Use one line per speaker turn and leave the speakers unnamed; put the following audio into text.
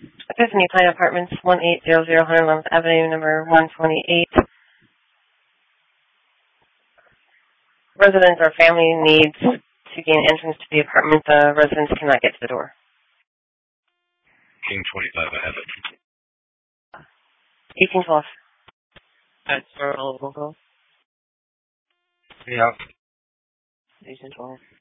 Epiphany Pine Apartments, 1800 111th Avenue, number 128. Residents or family needs to gain entrance to the apartment. The residents cannot get to the door.
King 25, I have it.
1812. That's for all local.
Yeah.
1812.